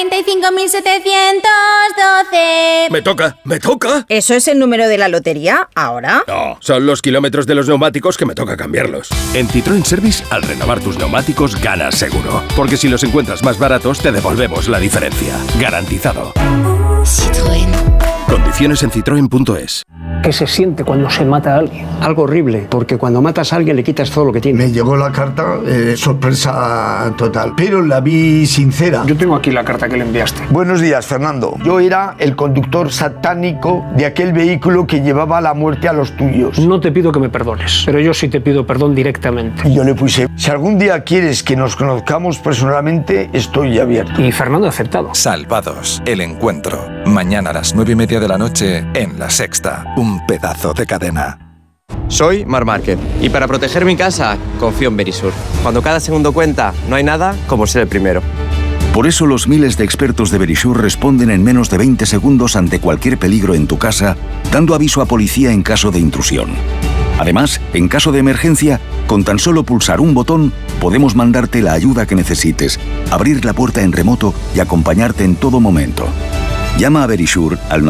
45.712. Me toca. ¿Eso es el número de la lotería ahora? No, son los kilómetros de los neumáticos que me toca cambiarlos. En Citroën Service, al renovar tus neumáticos, ganas seguro. Porque si los encuentras más baratos, te devolvemos la diferencia. Garantizado. Citroën. Condiciones en citroen.es. ¿Qué se siente cuando se mata a alguien? Algo horrible, porque cuando matas a alguien le quitas todo lo que tiene. Me llegó la carta, sorpresa total, pero la vi sincera. Yo tengo aquí la carta que le enviaste. Buenos días, Fernando. Yo era el conductor satánico de aquel vehículo que llevaba la muerte a los tuyos. No te pido que me perdones, pero yo sí te pido perdón directamente. Y yo le puse, si algún día quieres que nos conozcamos personalmente, estoy abierto. Y Fernando ha aceptado. Salvados, el encuentro. Mañana a las 9:30 de la noche en La Sexta. Un pedazo de cadena. Soy Marc Márquez y para proteger mi casa confío en Verisur. Cuando cada segundo cuenta, no hay nada como ser el primero. Por eso los miles de expertos de Verisur responden en menos de 20 segundos ante cualquier peligro en tu casa, dando aviso a policía en caso de intrusión. Además, en caso de emergencia, con tan solo pulsar un botón, podemos mandarte la ayuda que necesites, abrir la puerta en remoto y acompañarte en todo momento. Llama a Verisur al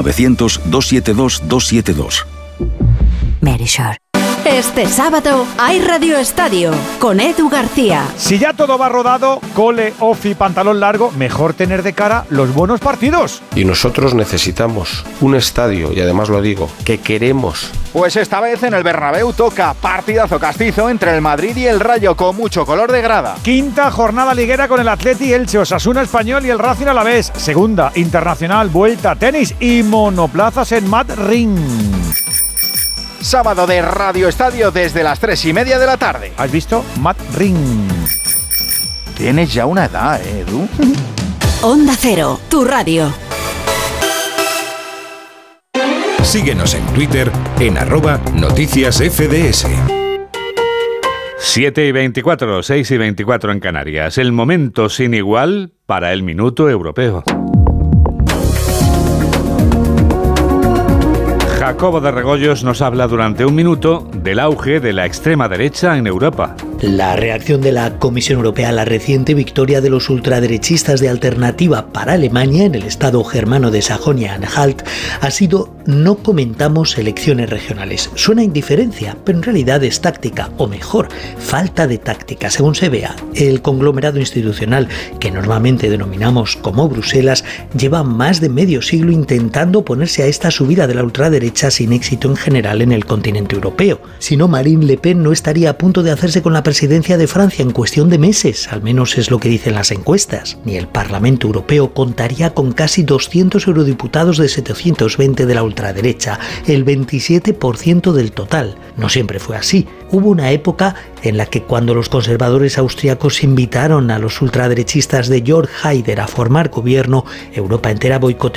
900-272-272. Verisur. Este sábado hay Radio Estadio con Edu García. Si ya todo va rodado, cole, ofi, pantalón largo, mejor tener de cara los buenos partidos. Y nosotros necesitamos un estadio, y además lo digo, que queremos. Pues esta vez en el Bernabéu toca partidazo castizo entre el Madrid y el Rayo con mucho color de grada. Quinta jornada liguera con el Atleti, Elche, Osasuna Español y el Racing Alavés. Segunda, internacional, vuelta, tenis y monoplazas en Madrid. Sábado de Radio Estadio desde las 3:30 de la tarde. ¿Has visto? Madrid. Tienes ya una edad, Edu. Onda Cero, tu radio. Síguenos en Twitter en @noticiasfds. 7:24, 6:24 en Canarias. El momento sin igual para el Minuto Europeo. Jacobo de Regoyos nos habla durante un minuto del auge de la extrema derecha en Europa. La reacción de la Comisión Europea a la reciente victoria de los ultraderechistas de Alternativa para Alemania en el estado germano de Sajonia-Anhalt ha sido: no comentamos elecciones regionales. Suena a indiferencia, pero en realidad es táctica, o mejor, falta de táctica, según se vea. El conglomerado institucional, que normalmente denominamos como Bruselas, lleva más de medio siglo intentando oponerse a esta subida de la ultraderecha sin éxito en general en el continente europeo. Si no, Marine Le Pen no estaría a punto de hacerse con la presidencia de Francia en cuestión de meses, al menos es lo que dicen las encuestas. Ni el Parlamento Europeo contaría con casi 200 eurodiputados de 720 de la ultraderecha, el 27% del total. No siempre fue así. Hubo una época en la que, cuando los conservadores austriacos invitaron a los ultraderechistas de Jörg Haider a formar gobierno, Europa entera boicoteó